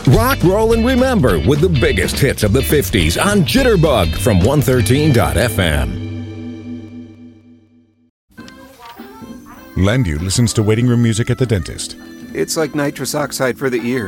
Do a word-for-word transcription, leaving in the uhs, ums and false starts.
Rock, roll, and remember with the biggest hits of the fifties on Jitterbug from one thirteen dot f m. Lendu listens to waiting room music at the dentist. It's like nitrous oxide for the ears.